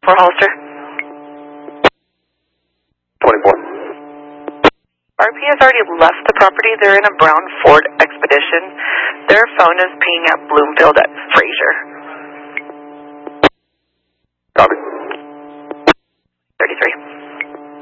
for Hollister? 24. RP has already left the property. They're in a brown Ford Expedition. Their phone is pinging at Bloomfield at Fraser.